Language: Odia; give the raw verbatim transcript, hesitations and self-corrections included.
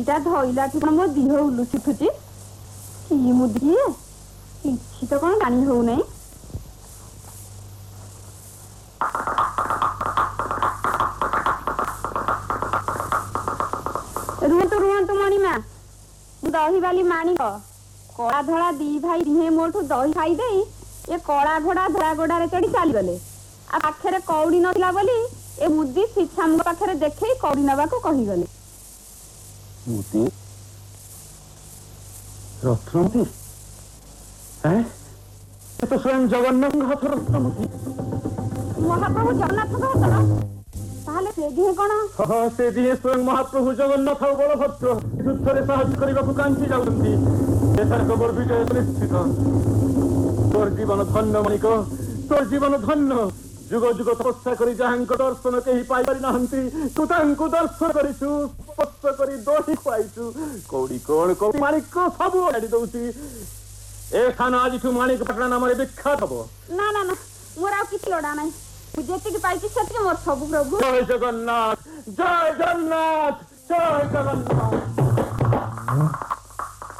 ଏଇଟା ଧଇଲାଠୁ କଣ ମୋ ଦିହ ଉଲୁସି ଉଠୁଛି। କି ମୁଦି କିଛି ତ କଣ ଜାଣି ହଉନାହିଁ। ରୁହନ୍ତୁ ରୁହନ୍ତୁ ମଣିମା, ଦହି ବାଲି ମାଣିକ କଳା ଧଳା ଦି ଭାଇ ଦିହେଁ ମୋଠୁ ଦହି ଖାଇଦେଇ ଏ କଳା ଘୋଡା ଧଳା ଘୋଡାରେ ଚଢି ଚାଲିଗଲେ। ଆଉ ପାଖରେ କଉଡି ନଥିଲା ବୋଲି ଏ ମୁଦି ଶିକ୍ଷାଙ୍କ ପାଖରେ ଦେଖେଇ କଉଡି ନେବାକୁ କହିଗଲେ। ମୁଦି ରତ୍ନମୁଦି ତ ସ୍ୱୟଂ ଜଗନ୍ନାଥଙ୍କ ହାତ ରତ୍ନମୁଦି। ମହାପ୍ରଭୁ ଜଗନ୍ନାଥଙ୍କ ହାତର? ତାହେଲେ ସେ ଦିହେଁ କଣ? ହଁ ସେ ଦିହେଁ ସ୍ୱୟଂ ମହାପ୍ରଭୁ ଜଗନ୍ନାଥ ଆଉ ବଳଭଦ୍ର ଯୁଦ୍ଧରେ ସାହାଯ୍ୟ କରିବାକୁ କାଞ୍ଚି ଯାଉଛନ୍ତି। ଏଥର ଖବର ବିଜୟ ନିଶ୍ଚିତ। ତୋର ଜୀବନ ଧନ୍ୟ ମାଣିକ, ତୋର ଜୀବନ ଧନ୍ୟ। ଯୁଗ ଯୁଗ ତପସ୍ୟା କରି ଯାହାଙ୍କ ଦର୍ଶନ କେହି ପାଇପାରି ନାହାନ୍ତି, ତୁ ତାଙ୍କୁ ଦର୍ଶନ କରିଛୁ, ସ୍ପର୍ଶ କରି ଦହି ପାଇଛୁ। କଉଡି କଣ କଉଡି ମାଣିକ ସବୁ ଆଡି ଦଉଛି। ଏ ସ୍ଥାନ ଆଜିଠୁ ମାଣିକ ପାଟଣା ନାମରେ ବିଖ୍ୟାତ ହବ। ନା ନା ନା, ମୋର ଆଉ କିଛି ଲୋଡ଼ା ନାହିଁ। ମୁଁ ଯେତିକି ପାଇଛି ସେତିକି ମୋର ସବୁ ପ୍ରଭୁ। ଜୟ ଜଗନ୍ନାଥ, ଜୟ ଜଗନ୍ନାଥ, ଜୟ ଜଗନ୍ନାଥ।